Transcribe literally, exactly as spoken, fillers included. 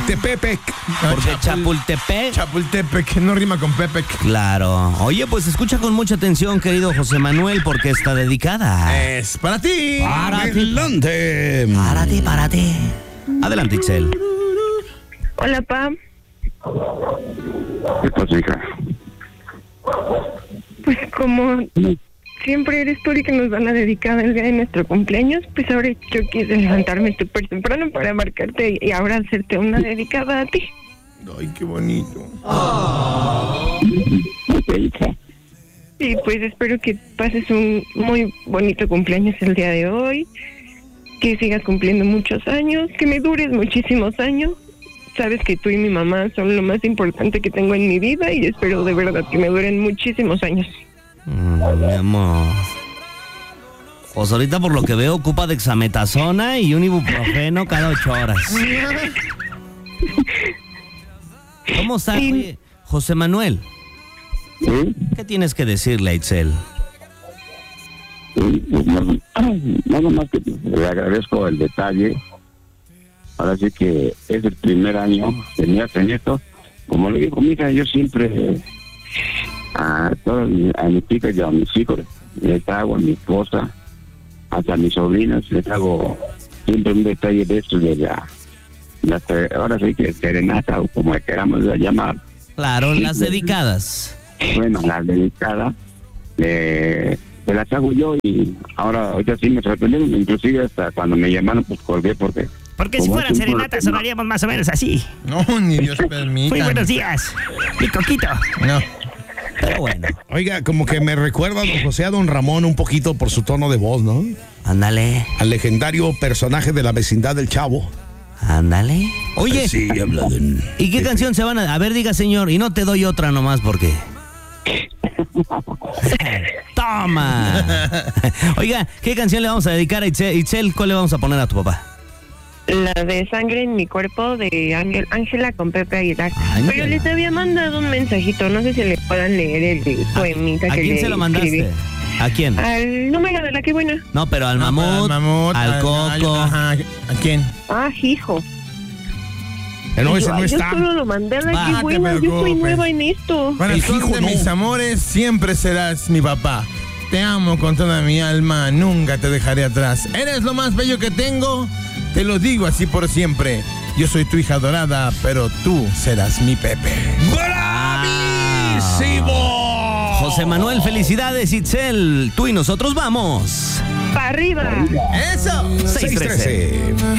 Chapultepec. Porque Chapultepec. Chapultepec, no rima con Pepe. Claro. Oye, pues escucha con mucha atención, querido José Manuel, porque está dedicada. Es para ti. Para ti. Adelante. Para ti, para ti. Adelante, Ixel. Hola, pa. ¿Qué pasa, hija? Pues como siempre eres tú el que nos van a dedicar el día de nuestro cumpleaños, pues ahora yo quise levantarme súper temprano para marcarte y ahora hacerte una dedicada a ti. Ay, qué bonito. ¿Qué, hija? Y pues espero que pases un muy bonito cumpleaños el día de hoy, que sigas cumpliendo muchos años, que me dures muchísimos años. Sabes que tú y mi mamá son lo más importante que tengo en mi vida y espero de verdad que me duren muchísimos años. Mm, mi amor. Pues ahorita por lo que veo ocupa dexametasona y un ibuprofeno cada ocho horas. ¿Cómo estás, Sí. oye, José Manuel? ¿Sí? ¿Qué tienes que decirle a Itzel? Sí, pues, no- nada más que le agradezco el detalle. Ahora sí que es el primer año que me hacen esto. Como le digo, mija, yo siempre a todas mi- a mis hijas y a mis hijos les hago, a mi esposa, hasta a mis sobrinas les hago siempre un detalle de esto de la, la ahora sí que serenata o como queramos llamar. Claro, las dedicadas. Bueno, la dedicada eh, se las hago yo y ahora ahorita sí me sorprendieron, inclusive hasta cuando me llamaron pues colgué porque Porque si como fueran es un- serenatas sonaríamos más o menos así. No, ni Dios permita. Muy buenos días, mi coquito. No. Pero bueno, Oiga, como que me recuerda a don José, a don Ramón un poquito por su tono de voz, ¿no? ándale, Al legendario personaje de la vecindad del Chavo. ándale. Oye, Sí, habla de... ¿y qué canción se van a...? A ver, diga, señor, y no te doy otra nomás porque... ¡Toma! Oiga, ¿qué canción le vamos a dedicar a Itzel? Itzel, ¿cuál le vamos a poner a tu papá? La de Sangre en mi cuerpo de Ángel, Ángela con Pepe Aguilar. Ángela. Pero les había mandado un mensajito, no sé si le puedan leer el poemita ¿A que quién le se lo mandaste? escribí. ¿A quién? Al número de la que buena. No, pero al No, mamut, para el mamut, al al coco. gallo, ajá. ¿A quién? Ah, hijo. Eh, no, ese Yo- no yo está. solo lo mandé a la Va, que no te buena, yo soy preocupes. nueva en esto. Para El el hijo de no. mis amores, siempre serás mi papá. Te amo con toda mi alma, nunca te dejaré atrás. Eres lo más bello que tengo, te lo digo así por siempre. Yo soy tu hija dorada, pero tú serás mi Pepe. ¡Bravísimo! José Manuel, felicidades, Itzel. Tú y nosotros vamos. ¡Para arriba! ¡Eso! seis trece. seis trece.